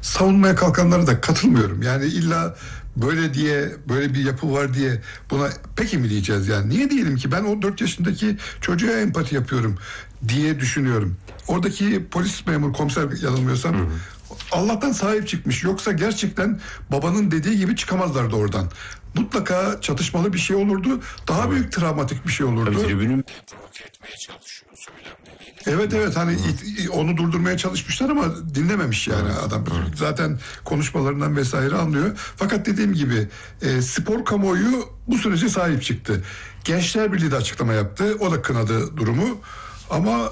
savunmaya kalkanlara da katılmıyorum. Yani illa böyle diye, böyle bir yapı var diye buna peki mi diyeceğiz yani? Niye diyelim ki ben o 4 yaşındaki çocuğa empati yapıyorum diye düşünüyorum. Oradaki polis memuru, komiser yanılmıyorsam, Allah'tan sahip çıkmış. Yoksa gerçekten babanın dediği gibi çıkamazlardı oradan. Mutlaka çatışmalı bir şey olurdu. Daha büyük travmatik bir şey olurdu. Tabii tribünün provoke etmeye çalışıyor söylemleriyle. Evet hani onu durdurmaya çalışmışlar ama dinlememiş yani adam. Zaten konuşmalarından vesaire anlıyor. Fakat dediğim gibi spor kamuoyu bu sürece sahip çıktı. Gençler Birliği de açıklama yaptı. O da kınadı durumu. Ama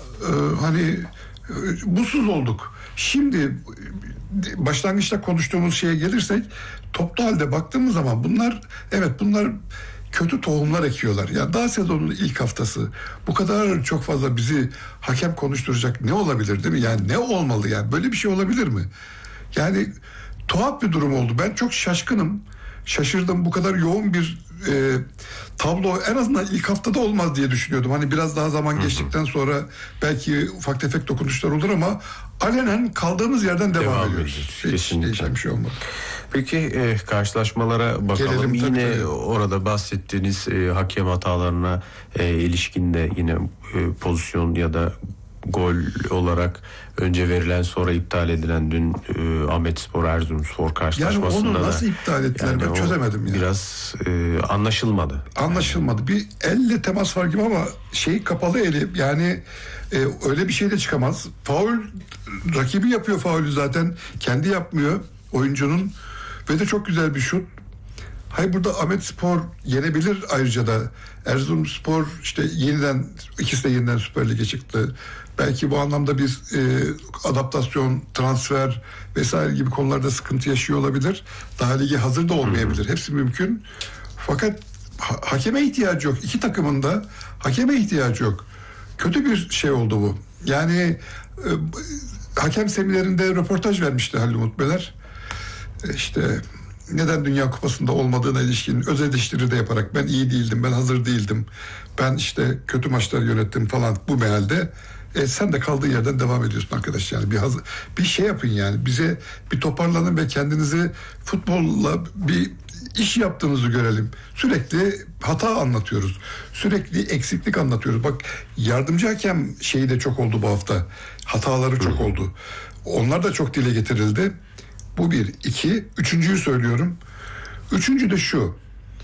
mutsuz olduk. Şimdi başlangıçta konuştuğumuz şeye gelirsek, toplu halde baktığımız zaman bunlar kötü tohumlar ekiyorlar. Yani daha sezonun ilk haftası bu kadar çok fazla bizi hakem konuşturacak ne olabilir, değil mi? Yani ne olmalı yani? Böyle bir şey olabilir mi? Yani tuhaf bir durum oldu. Ben çok şaşırdım. Bu kadar yoğun bir tablo en azından ilk haftada olmaz diye düşünüyordum. Hani biraz daha zaman geçtikten sonra belki ufak tefek dokunuşlar olur ama alenen kaldığımız yerden devam ediyoruz. Hiç değişen bir şey olmadı. Peki karşılaşmalara bakalım. Gelelim, yine tabii. Orada bahsettiğiniz hakem hatalarına ilişkinde yine pozisyon ya da gol olarak önce verilen sonra iptal edilen dün Ahmetspor Erzurumspor karşılaşmasında yani onu da nasıl iptal ettiler ben çözemedim yani. Biraz anlaşılmadı. Bir elle temas var gibi ama kapalı eli, yani öyle bir şey de çıkamaz. Faul, rakibi yapıyor faulü, zaten kendi yapmıyor oyuncunun, ve de çok güzel bir şut. Hayır, burada Ahmetspor yenebilir, ayrıca da Erzurumspor ikisi de yeniden Süper Lig'e çıktı. Belki bu anlamda bir adaptasyon, transfer vesaire gibi konularda sıkıntı yaşıyor olabilir. Daha lige hazır da olmayabilir. Hepsi mümkün. Fakat hakeme ihtiyacı yok. İki takımın da hakeme ihtiyacı yok. Kötü bir şey oldu bu. Yani hakem seminerinde röportaj vermişti Halil Umut Beler. Neden Dünya Kupası'nda olmadığına ilişkin öz eleştiri de yaparak, ben iyi değildim, ben hazır değildim, ben kötü maçlar yönettim falan, bu mealde sen de kaldığın yerden devam ediyorsun arkadaş. Yani bir şey yapın yani, bize bir toparlanın ve kendinizi futbolla bir iş yaptığınızı görelim. Sürekli hata anlatıyoruz, sürekli eksiklik anlatıyoruz. Bak, yardımcı hakem de çok oldu bu hafta, hataları çok oldu, onlar da çok dile getirildi. Bu bir. İki. Üçüncüyü söylüyorum. Üçüncü de şu.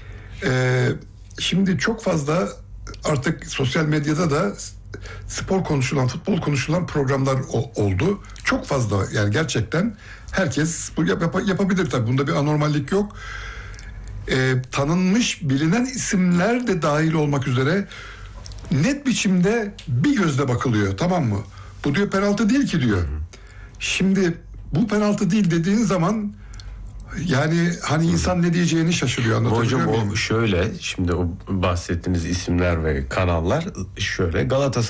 Şimdi çok fazla artık sosyal medyada da spor konuşulan, futbol konuşulan programlar oldu. Çok fazla, yani gerçekten herkes bu yapabilir tabii. Bunda bir anormallik yok. Tanınmış, bilinen isimler de dahil olmak üzere net biçimde bir gözle bakılıyor. Tamam mı? Bu diyor penaltı değil ki diyor. Şimdi bu penaltı değil dediğin zaman yani insan ne diyeceğini şaşırıyor. Anlatabiliyor muyum? Hocam o şöyle, şimdi o bahsettiğiniz isimler ve kanallar şöyle,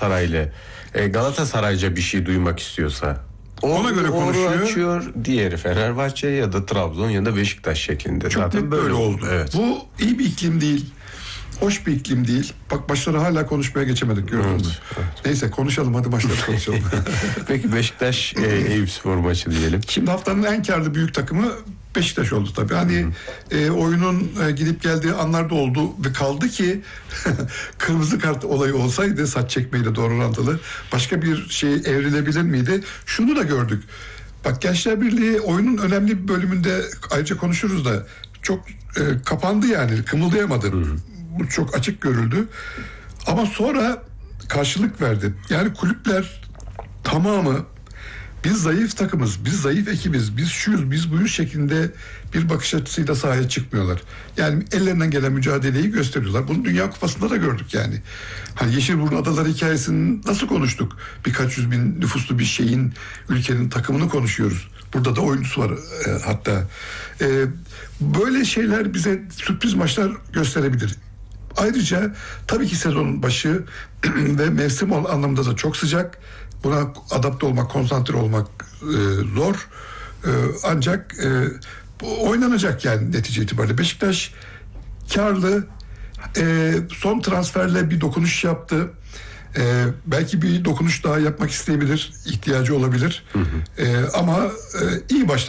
Galatasarayca bir şey duymak istiyorsa ona göre konuşuyor. Açıyor, diğeri Fenerbahçe ya da Trabzon ya da Beşiktaş şeklinde. Çok zaten böyle oldu. Evet. Bu iyi bir iklim değil. Hoş bir iklim değil. Bak, başları hala konuşmaya geçemedik, gördün mü? Evet. Neyse, konuşalım, hadi başları konuşalım. Peki Beşiktaş Eyüpspor maçı diyelim. Şimdi haftanın en karlı büyük takımı Beşiktaş oldu tabii. Oyunun gidip geldiği anlarda oldu ve kaldı ki kırmızı kart olayı olsaydı, saç çekmeyle doğru orantılı, başka bir şey evrilebilir miydi? Şunu da gördük. Bak, Gençler Birliği oyunun önemli bir bölümünde ayrıca konuşuruz da çok kapandı, yani kımıldayamadı. Bu çok açık görüldü. Ama sonra karşılık verdi. Yani kulüpler tamamı, biz zayıf takımız, biz zayıf ekibiz, biz şuyuz, biz buyuz şeklinde bir bakış açısıyla sahaya çıkmıyorlar. Yani ellerinden gelen mücadeleyi gösteriyorlar. Bunu Dünya Kupası'nda da gördük yani. Yeşilburnu Adaları hikayesini nasıl konuştuk? Birkaç yüz bin nüfuslu bir ülkenin takımını konuşuyoruz. Burada da oyuncusu var hatta. Böyle şeyler bize sürpriz maçlar gösterebilir. Ayrıca tabii ki sezonun başı ve mevsim anlamında da çok sıcak. Buna adapte olmak, konsantre olmak zor. Ancak oynanacak yani netice itibariyle. Beşiktaş karlı. Son transferle bir dokunuş yaptı. Belki bir dokunuş daha yapmak isteyebilir, ihtiyacı olabilir. Ama iyi başladı.